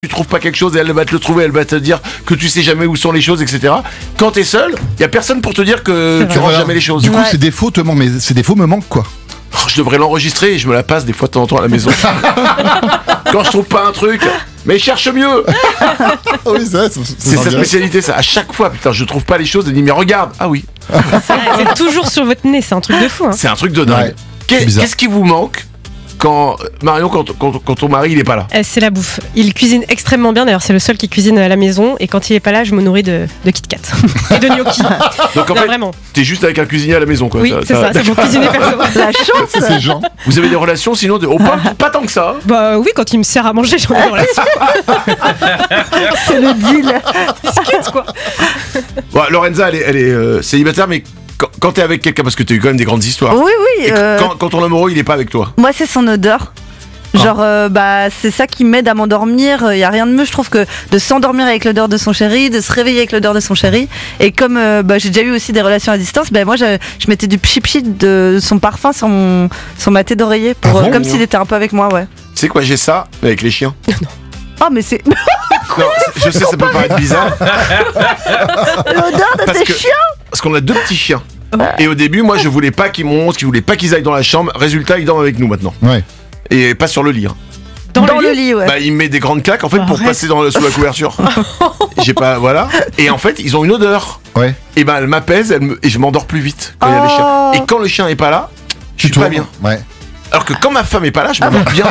tu trouves pas quelque chose et elle va te le trouver, elle va te dire que tu sais jamais où sont les choses, etc. Quand t'es seul, y a personne pour te dire que tu ranges jamais les choses. Du coup, ces défauts me manquent, quoi. Oh, je devrais l'enregistrer et je me la passe des fois de temps en temps à la maison. Quand je trouve pas un truc, mais cherche mieux. Oui, c'est sa spécialité, ça. À chaque fois, putain, je trouve pas les choses, elle dit mais regarde. Ah oui. C'est toujours sur votre nez, c'est un truc de fou. Hein. C'est un truc de dingue. Ouais, Qu'est-ce qui vous manque quand Marion, quand ton mari il est pas là? C'est la bouffe. Il cuisine extrêmement bien. D'ailleurs, c'est le seul qui cuisine à la maison. Et quand il est pas là, je me nourris de Kit Kat et de gnocchi. Donc en non, fait, vraiment. t'es juste avec un cuisinier à la maison, quoi. Oui, c'est ça. C'est pour cuisiner perso. La chance. C'est gens. Vous avez des relations sinon pas tant que ça. Bah oui, quand il me sert à manger, j'en ai des relations. C'est le deal. Discute quoi. Bon, Lorenza, elle est célibataire, mais quand t'es avec quelqu'un, parce que t'as eu quand même des grandes histoires. Oui. Et quand ton amoureux il est pas avec toi. Moi, c'est son odeur. Genre, c'est ça qui m'aide à m'endormir. Y a rien de mieux, je trouve, que de s'endormir avec l'odeur de son chéri, de se réveiller avec l'odeur de son chéri. Et comme j'ai déjà eu aussi des relations à distance, moi, je mettais du pchit de son parfum sur ma tête d'oreiller, comme s'il était un peu avec moi, ouais. Tu sais quoi, j'ai ça, mais avec les chiens. Oh, mais c'est Non, je sais, ça peut paraître bizarre. l'odeur de tes chiens. Parce qu'on a 2 petits chiens. Et au début, moi, je voulais pas qu'ils montent, qu'ils voulaient pas qu'ils aillent dans la chambre. Résultat, ils dorment avec nous maintenant. Ouais. Et pas sur le lit. Hein. Dans le lit, ouais. Bah, il met des grandes claques en fait pour passer sous la couverture. J'ai pas, voilà. Et en fait, ils ont une odeur. Ouais. Et ben, elle m'apaise, et je m'endors plus vite quand il y a les chiens. Et quand le chien est pas là, je suis pas bien. Ouais. Alors que quand ma femme est pas là, je m'endors bien.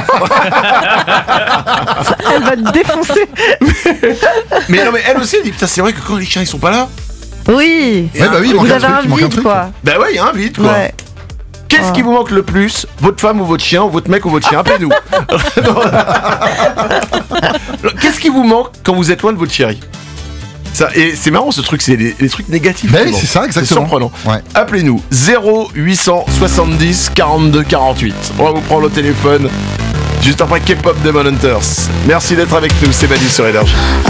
Elle va te défoncer. Mais non, mais elle aussi, elle dit putain, c'est vrai que quand les chiens ils sont pas là. Oui. Ouais, bah oui, il manque Vous un avez truc, un il manque un vide, truc. quoi. Bah ouais, il y a un vide quoi. Ouais. Qu'est-ce qui vous manque le plus? Votre femme ou votre chien, ou votre mec ou votre chien? Appelez-nous. Qu'est-ce qui vous manque quand vous êtes loin de votre chérie? Ça, et c'est marrant ce truc, c'est les trucs négatifs. Bah oui, c'est ça, exactement. C'est surprenant. Ouais. Appelez-nous 0870 42 48. On va vous prendre le téléphone juste après K-pop Demon Hunters. Merci d'être avec nous, c'est Manu sur Énergie.